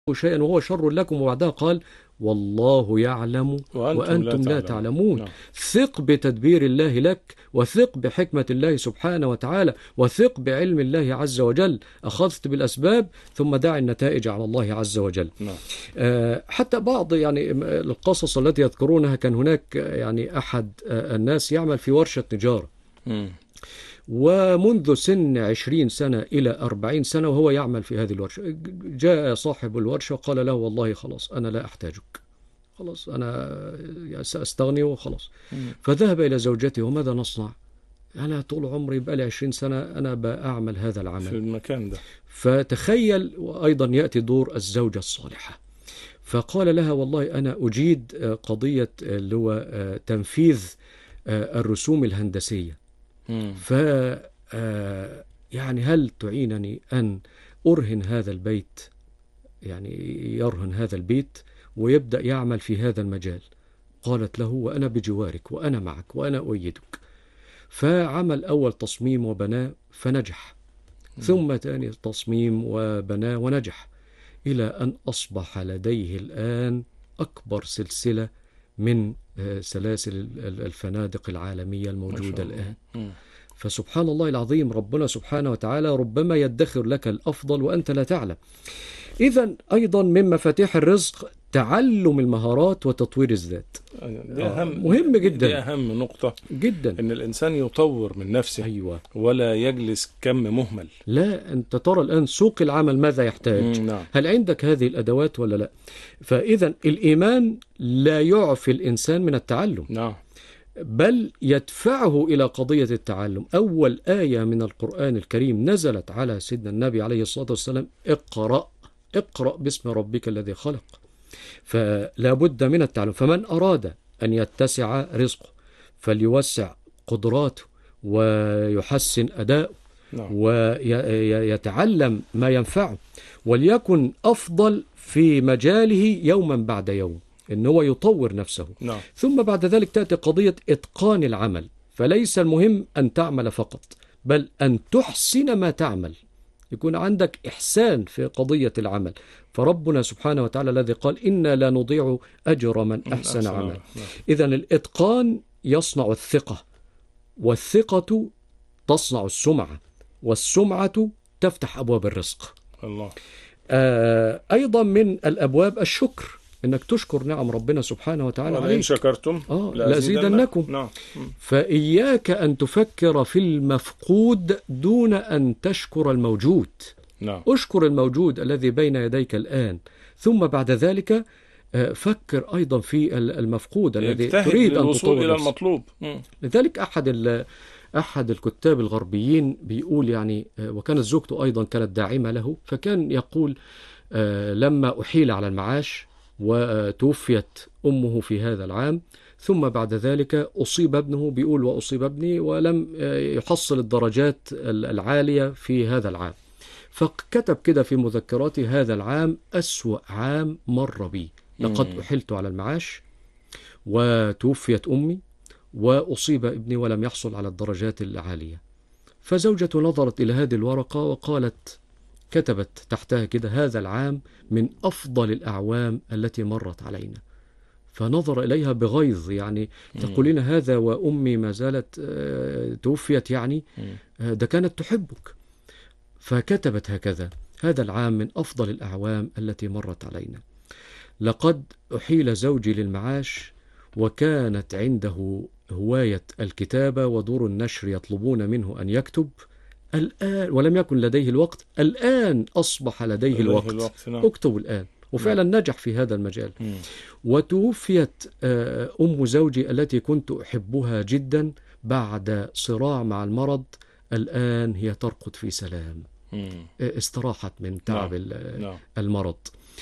شيئا وهو شر لكم، وبعدها قال والله يعلم وأنتم لا تعلمون. نعم. ثق بتدبير الله لك، وثق بحكمة الله سبحانه وتعالى، وثق بعلم الله عز وجل. أخذت بالأسباب ثم دع النتائج على الله عز وجل. نعم. حتى بعض يعني القصص التي يذكرونها، كان هناك يعني أحد الناس يعمل في ورشة نجارة، ومنذ سن 20 سنة إلى 40 سنة وهو يعمل في هذه الورشة. جاء صاحب الورشة وقال له والله خلاص أنا لا أحتاجك، خلاص أنا سأستغني وخلاص. فذهب إلى زوجته، وماذا نصنع؟ أنا طول عمري بقالي 20 سنة أنا بأعمل هذا العمل في المكان ده. فتخيل، وأيضا يأتي دور الزوجة الصالحة. فقال لها والله أنا أجيد قضية اللي هو تنفيذ الرسوم الهندسية، ف يعني هل تعينني أن أرهن هذا البيت، يعني يرهن هذا البيت ويبدأ يعمل في هذا المجال؟ قالت له وأنا بجوارك وأنا معك وأنا أؤيدك. فعمل أول تصميم وبناه فنجح، ثم ثاني تصميم وبناه ونجح، إلى أن أصبح لديه الآن أكبر سلسلة من سلاسل الفنادق العالمية الموجودة الآن. فسبحان الله العظيم، ربنا سبحانه وتعالى ربما يدخر لك الأفضل وأنت لا تعلم. إذن أيضا من مفاتيح الرزق تعلم المهارات وتطوير الذات. دي أهم، مهم جدا، دي أهم نقطة جدا، إن الإنسان يطور من نفسه. أيوة. ولا يجلس كم مهمل. لا، أنت ترى الآن سوق العمل ماذا يحتاج. نعم. هل عندك هذه الأدوات ولا لا؟ فإذا الإيمان لا يعفي الإنسان من التعلم. نعم. بل يدفعه إلى قضية التعلم. أول آية من القرآن الكريم نزلت على سيدنا النبي عليه الصلاة والسلام اقرأ باسم ربك الذي خلق. فلا بد من التعلم. فمن أراد أن يتسع رزقه فليوسع قدراته ويحسن أداؤه، ويتعلم ما ينفعه، وليكن أفضل في مجاله يوما بعد يوم، إن هو يطور نفسه. ثم بعد ذلك تأتي قضية إتقان العمل. فليس المهم أن تعمل فقط، بل أن تحسن ما تعمل، يكون عندك إحسان في قضية العمل. فربنا سبحانه وتعالى الذي قال إنا لا نضيع أجر من أحسن عمل. إذن الإتقان يصنع الثقة، والثقة تصنع السمعة، والسمعة تفتح أبواب الرزق. الله. أيضا من الأبواب الشكر، إنك تشكر نعم ربنا سبحانه وتعالى عليك. إن شكرتم لأزيدنكم. نعم. فإياك أن تفكر في المفقود دون أن تشكر الموجود. نعم. أشكر الموجود الذي بين يديك الآن، ثم بعد ذلك فكر أيضا في المفقود الذي تريد أن تطور إلى المطلوب. لذلك أحد الكتاب الغربيين بيقول يعني، وكانت زوجته أيضا كانت داعمة له، فكان يقول لما أحيل على المعاش وتوفيت أمه في هذا العام، ثم بعد ذلك أصيب ابنه، بيقول وأصيب ابني ولم يحصل الدرجات العالية في هذا العام، فكتب كده في مذكراتي هذا العام أسوأ عام مر بي، لقد أحلت على المعاش وتوفيت أمي وأصيب ابني ولم يحصل على الدرجات العالية. فزوجته نظرت إلى هذه الورقة وقالت، كتبت تحتها كده هذا العام من أفضل الأعوام التي مرت علينا. فنظر إليها بغيظ، يعني تقولين هذا وأمي ما زالت توفيت، يعني ده كانت تحبك. فكتبت هكذا هذا العام من أفضل الأعوام التي مرت علينا، لقد أحيل زوجي للمعاش وكانت عنده هواية الكتابة ودور النشر يطلبون منه أن يكتب، الآن ولم يكن لديه الوقت، الآن أصبح لديه الوقت. اكتب الآن. وفعلا نجح في هذا المجال. وتوفيت أم زوجي التي كنت أحبها جدا بعد صراع مع المرض، الآن هي ترقد في سلام، استراحت من تعب المرض.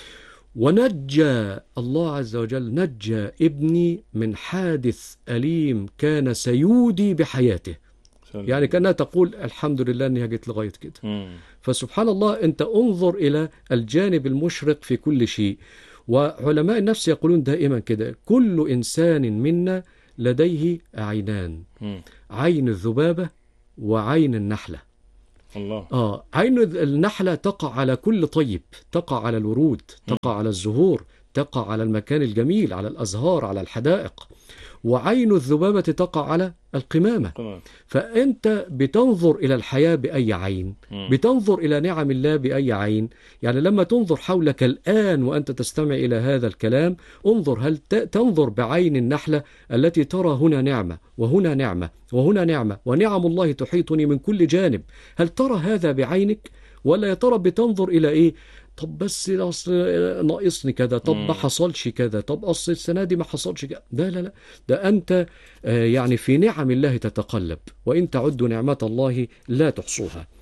ونجى الله عز وجل، نجى ابني من حادث أليم كان سيودي بحياته، يعني كأنها تقول الحمد لله أنها جيت لغاية كده. فسبحان الله، أنت انظر إلى الجانب المشرق في كل شيء. وعلماء النفس يقولون دائما كده، كل إنسان منا لديه عينان، عين الذبابة وعين النحلة. الله. عين النحلة تقع على كل طيب، تقع على الورود، تقع على الزهور، تقع على المكان الجميل، على الأزهار، على الحدائق. وعين الذبابة تقع على القمامة. تمام. فأنت بتنظر إلى الحياة بأي عين؟ بتنظر إلى نعم الله بأي عين؟ يعني لما تنظر حولك الآن وأنت تستمع إلى هذا الكلام، انظر، هل تنظر بعين النحلة التي ترى هنا نعمة وهنا نعمة وهنا نعمة، ونعم الله تحيطني من كل جانب؟ هل ترى هذا بعينك؟ ولا يا ترى بتنظر إلى إيه؟ طب بس أصل ناقصني كذا، طب ما حصلش كذا، طب أصل السنة دي ما حصلش كذا. لا لا لا، ده أنت يعني في نعم الله تتقلب، وإن تعدوا نعمة الله لا تحصوها.